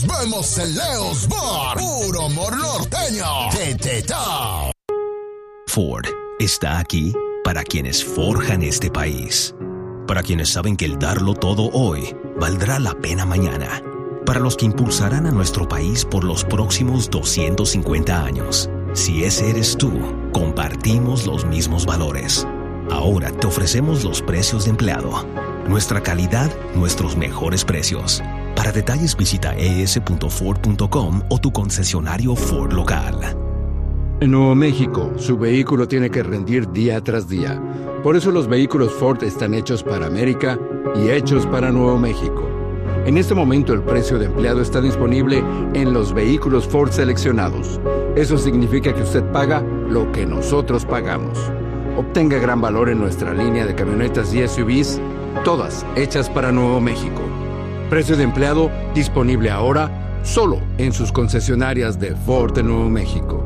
vemos en Leo's Bar. Puro humor norteño. Teteta. Ford está aquí para quienes forjan este país. Para quienes saben que el darlo todo hoy valdrá la pena mañana. Para los que impulsarán a nuestro país por los próximos 250 años. Si ese eres tú, compartimos los mismos valores. Ahora te ofrecemos los precios de empleado. Nuestra calidad, nuestros mejores precios. Para detalles visita es.ford.com o tu concesionario Ford local. En Nuevo México, su vehículo tiene que rendir día tras día. Por eso los vehículos Ford están hechos para América y hechos para Nuevo México. En este momento el precio de empleado está disponible en los vehículos Ford seleccionados. Eso significa que usted paga lo que nosotros pagamos. Obtenga gran valor en nuestra línea de camionetas y SUVs, todas hechas para Nuevo México. Precio de empleado disponible ahora solo en sus concesionarias de Ford de Nuevo México.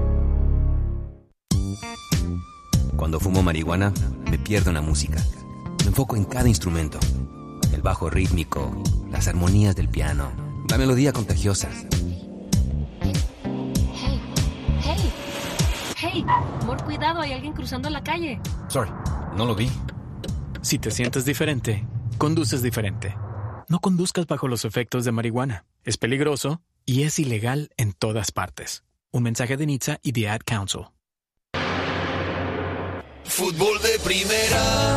Cuando fumo marihuana, me pierdo en la música. Me enfoco en cada instrumento. El bajo rítmico, las armonías del piano, la melodía contagiosa. Hey, amor, cuidado, hay alguien cruzando la calle. Sorry, no lo vi. Si te sientes diferente, conduces diferente. No conduzcas bajo los efectos de marihuana. Es peligroso y es ilegal en todas partes. Un mensaje de NHTSA y The Ad Council. Fútbol de primera.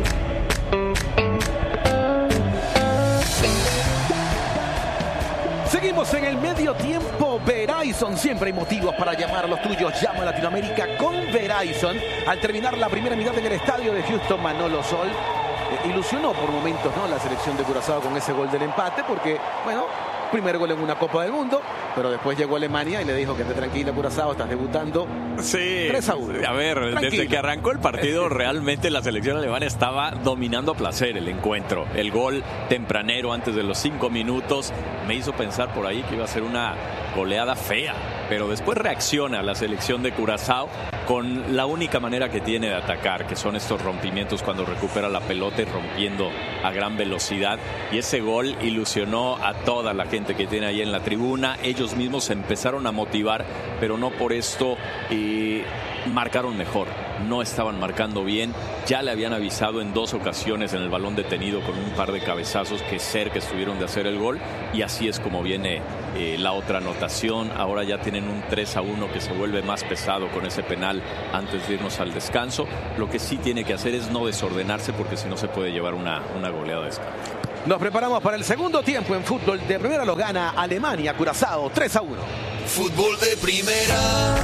Seguimos en el medio tiempo. Verizon, siempre hay motivos para llamar a los tuyos. Llama a Latinoamérica con Verizon. Al terminar la primera mitad en el estadio de Houston, Manolo Sol ilusionó por momentos, ¿no?, la selección de Curazao con ese gol del empate, porque, bueno, primer gol en una Copa del Mundo, pero después llegó Alemania y le dijo que esté tranquila, Curazao, estás debutando. Sí, 3-1. A ver, tranquilo. Desde que arrancó el partido, realmente la selección alemana estaba dominando a placer el encuentro. El gol tempranero antes de los 5 minutos me hizo pensar por ahí que iba a ser una goleada fea, pero después reacciona la selección de Curazao con la única manera que tiene de atacar, que son estos rompimientos cuando recupera la pelota y rompiendo a gran velocidad, y ese gol ilusionó a toda la gente que tiene ahí en la tribuna. Ellos mismos se empezaron a motivar, pero no por esto marcaron mejor. No estaban marcando bien. Ya le habían avisado en 2 ocasiones en el balón detenido con un par de cabezazos que cerca estuvieron de hacer el gol, y así es como viene la otra anotación. Ahora ya tienen un 3-1 que se vuelve más pesado con ese penal antes de irnos al descanso. Lo que sí tiene que hacer es no desordenarse, porque si no se puede llevar una goleada de descanso. Nos preparamos para el segundo tiempo en fútbol de primera. Lo gana Alemania, Curazao 3-1. Fútbol de primera.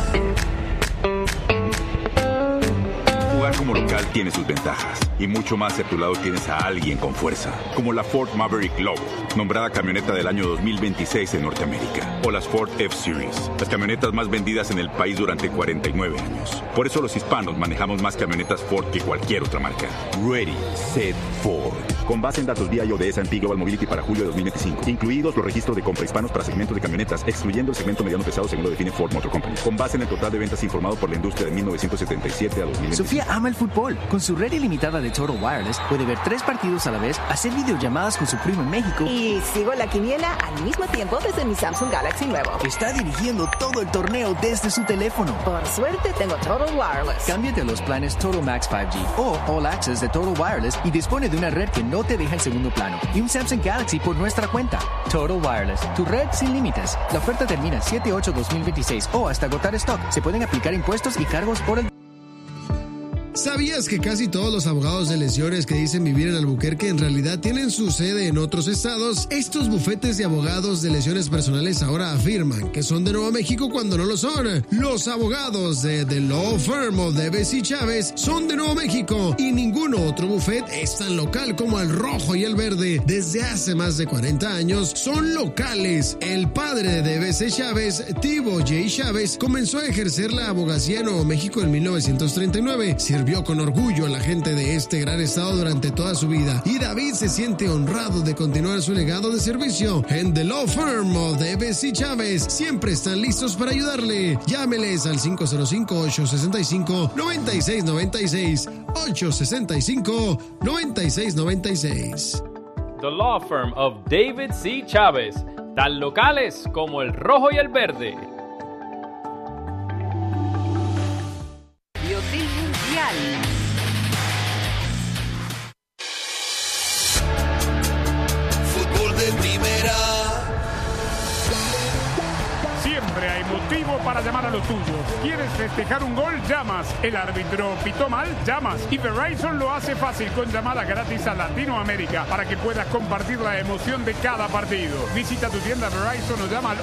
Jugar como local tiene sus ventajas, y mucho más si a tu lado tienes a alguien con fuerza, como la Ford Maverick Lobo, nombrada camioneta del año 2026 en Norteamérica, o las Ford F-Series, las camionetas más vendidas en el país durante 49 años. Por eso los hispanos manejamos más camionetas Ford que cualquier otra marca. Ready, Set, Ford. Con base en datos DIO de S&P Global Mobility para julio de 2025, incluidos los registros de compra hispanos para segmentos de camionetas, excluyendo el segmento mediano pesado según lo define Ford Motor Company. Con base en el total de ventas informado por la industria de 1977 a 2025. Sofía ama el fútbol. Con su red ilimitada de Total Wireless puede ver 3 partidos a la vez, hacer videollamadas con su primo en México. Y sigo la quiniela al mismo tiempo desde mi Samsung Galaxy nuevo. Está dirigiendo todo el torneo desde su teléfono. Por suerte tengo Total Wireless. Cámbiate a los planes Total Max 5G o All Access de Total Wireless y dispone de una red que no te deja en segundo plano y un Samsung Galaxy por nuestra cuenta. Total Wireless, tu red sin límites. La oferta termina 7/8/2026 o hasta agotar stock. Se pueden aplicar impuestos y cargos por el... ¿Sabías que casi todos los abogados de lesiones que dicen vivir en Albuquerque en realidad tienen su sede en otros estados? Estos bufetes de abogados de lesiones personales ahora afirman que son de Nuevo México cuando no lo son. Los abogados de The Law Firm of Deves y Chávez son de Nuevo México y ningún otro bufet es tan local como el rojo y el verde. Desde hace más de 40 años son locales. El padre de Deves y Chávez, Tibo J. Chávez, comenzó a ejercer la abogacía en Nuevo México en 1939. Sirvió con orgullo a la gente de este gran estado durante toda su vida y David se siente honrado de continuar su legado de servicio. En The Law Firm of Deves y Chávez siempre están listos para ayudarle. Llámeles al 505-865-9696 865-9696. The Law Firm of David C. Chávez, tan locales como el rojo y el verde. Biotil Mundial. Fútbol de primera. Siempre hay motivo para llamar a los tuyos. ¿Quieres festejar un gol? Llamas. El árbitro pitó mal, llamas. Y Verizon lo hace fácil con llamadas gratis a Latinoamérica para que puedas compartir la emoción de cada partido. Visita tu tienda Verizon o llama al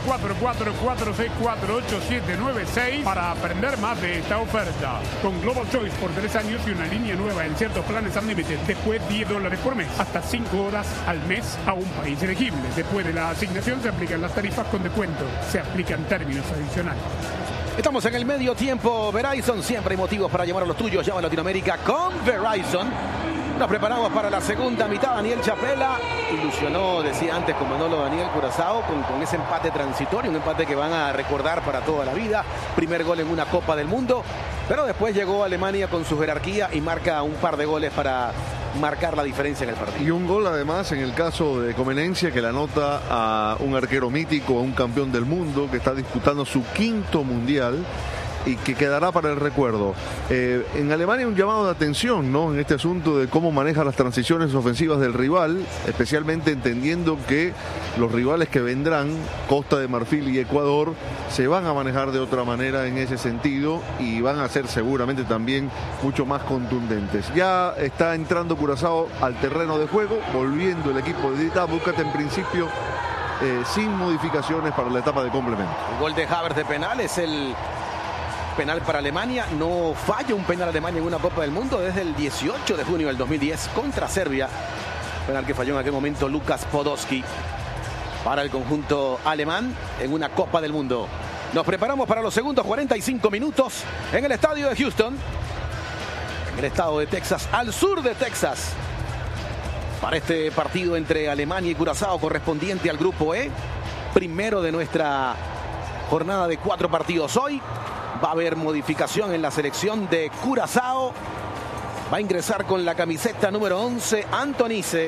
844-464-8796 para aprender más de esta oferta. Con Global Choice por 3 años y una línea nueva en ciertos planes Unlimited. Después $10 por mes. Hasta 5 horas al mes a un país elegible. Después de la asignación se aplican las tarifas con descuento. Se aplican términos adicionales. Estamos en el medio tiempo. Verizon, siempre hay motivos para llamar a los tuyos. Llama a Latinoamérica con Verizon. Nos preparamos para la segunda mitad. Daniel Chapela ilusionó, decía antes con Manolo Daniel Curazao, con ese empate transitorio, un empate que van a recordar para toda la vida. Primer gol en una Copa del Mundo, pero después llegó Alemania con su jerarquía y marca un par de goles para marcar la diferencia en el partido. Y un gol además en el caso de Comenencia, que le anota a un arquero mítico, a un campeón del mundo que está disputando su 5º mundial y que quedará para el recuerdo. En Alemania un llamado de atención, ¿no?, en este asunto de cómo maneja las transiciones ofensivas del rival, especialmente entendiendo que los rivales que vendrán, Costa de Marfil y Ecuador, se van a manejar de otra manera en ese sentido y van a ser seguramente también mucho más contundentes. Ya está entrando Curazao al terreno de juego, volviendo el equipo de Dita Buscat en principio sin modificaciones para la etapa de complemento. El gol de Havertz de penal es el penal para Alemania. No falla un penal Alemania en una Copa del Mundo desde el 18 de junio del 2010 contra Serbia. Penal que falló en aquel momento Lukas Podolski para el conjunto alemán en una Copa del Mundo. Nos preparamos para los segundos 45 minutos en el estadio de Houston, en el estado de Texas, al sur de Texas, para este partido entre Alemania y Curazao correspondiente al grupo E, primero de nuestra jornada de 4 partidos. Hoy va a haber modificación en la selección de Curazao. Va a ingresar con la camiseta número 11 Antonice.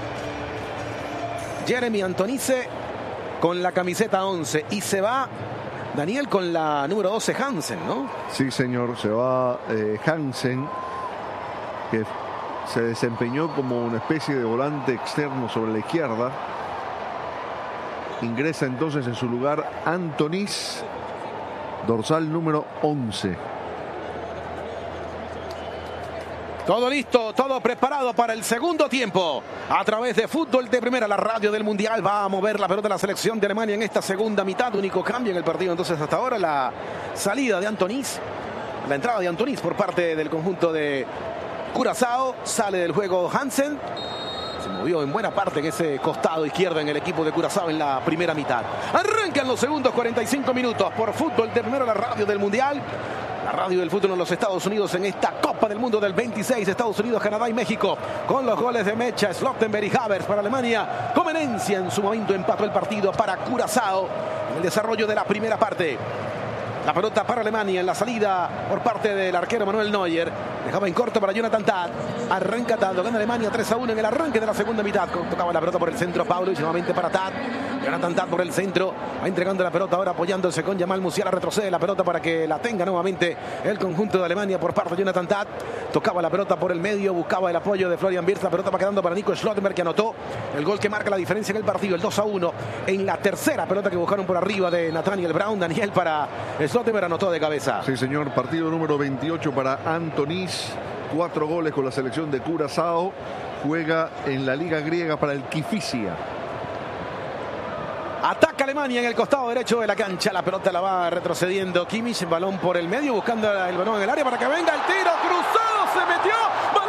Jeremy Antonice con la camiseta 11. Y se va Daniel con la número 12 Hansen, ¿no? Sí, señor. Se va Hansen, que se desempeñó como una especie de volante externo sobre la izquierda. Ingresa entonces en su lugar Antonice, dorsal número 11. Todo listo, todo preparado para el segundo tiempo. A través de Fútbol de Primera, la radio del Mundial, va a mover la pelota de la selección de Alemania en esta segunda mitad. Único cambio en el partido entonces hasta ahora, la salida de Antonice, la entrada de Antonice por parte del conjunto de Curazao. Sale del juego Hansen. Se movió en buena parte en ese costado izquierdo en el equipo de Curazao en la primera mitad. Arrancan los segundos 45 minutos por Fútbol de Primera, la radio del Mundial. La radio del fútbol en los Estados Unidos en esta Copa del Mundo del 26. Estados Unidos, Canadá y México. Con los goles de Mecha, Slottenberg y Havertz para Alemania. Comenencia en su momento empató el partido para Curazao en el desarrollo de la primera parte. La pelota para Alemania en la salida por parte del arquero Manuel Neuer. Dejaba en corto para Jonathan Tah. Arranca Tah, lo gana Alemania 3-1 en el arranque de la segunda mitad. Tocaba la pelota por el centro Paulo y nuevamente para Tah. Jonathan Tah por el centro. Va entregando la pelota ahora apoyándose con Jamal Musiala. Retrocede la pelota para que la tenga nuevamente el conjunto de Alemania por parte de Jonathan Tah. Tocaba la pelota por el medio. Buscaba el apoyo de Florian Wirtz. La pelota va quedando para Nico Slottenberg, que anotó el gol que marca la diferencia en el partido. El 2-1 en la tercera pelota que buscaron por arriba de Nathaniel Brown. Daniel para Slottenberg anotó de cabeza. Sí, señor. Partido número 28 para Antonice. 4 goles con la selección de Curazao. Juega en la liga griega para el Kifisia. Ataca Alemania en el costado derecho de la cancha. La pelota la va retrocediendo Kimmich. Balón por el medio, buscando el balón en el área para que venga el tiro. Cruzado, se metió.